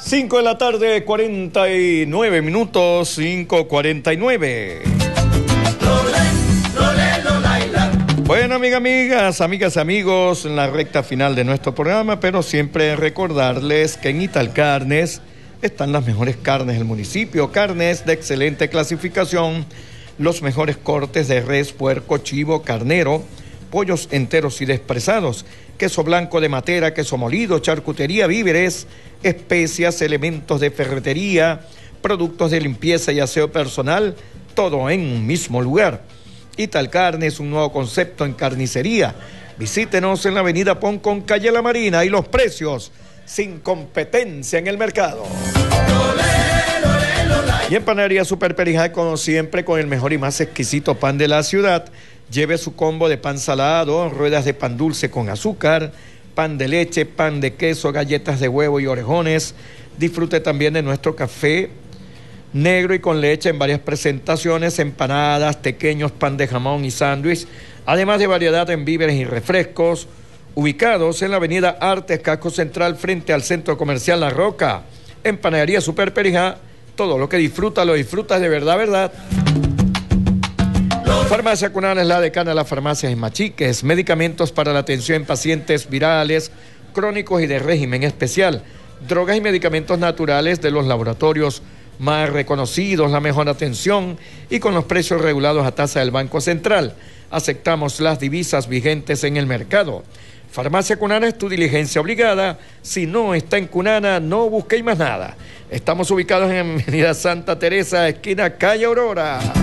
5 de la tarde, 49 minutos, 5:49. Bueno, amigas, amigos, en la recta final de nuestro programa, pero siempre recordarles que en Italcarnes están las mejores carnes del municipio, carnes de excelente clasificación, los mejores cortes de res, puerco, chivo, carnero, pollos enteros y despresados, queso blanco de Matera, queso molido, charcutería, víveres, especias, elementos de ferretería, productos de limpieza y aseo personal, todo en un mismo lugar. Italcarnes es un nuevo concepto en carnicería. Visítenos en la avenida Poncón, calle La Marina, y los precios sin competencia en el mercado. Y en Panadería Super Perijá, como siempre, con el mejor y más exquisito pan de la ciudad. Lleve su combo de pan salado, ruedas de pan dulce con azúcar, pan de leche, pan de queso, galletas de huevo y orejones. Disfrute también de nuestro café negro y con leche en varias presentaciones, empanadas, pequeños, pan de jamón y sándwich, además de variedad en víveres y refrescos, ubicados en la avenida Artes, Casco Central, frente al Centro Comercial La Roca. En Panadería Super Perijá, todo lo que disfrutas, lo disfrutas de verdad, ¿verdad? Farmacia Cunana es la decana de las farmacias en Machiques, medicamentos para la atención en pacientes virales, crónicos y de régimen especial, drogas y medicamentos naturales de los laboratorios más reconocidos, la mejor atención y con los precios regulados a tasa del Banco Central. Aceptamos las divisas vigentes en el mercado. Farmacia Cunana es tu diligencia obligada. Si no está en Cunana, no busquéis más nada. Estamos ubicados en Avenida Santa Teresa, esquina calle Aurora.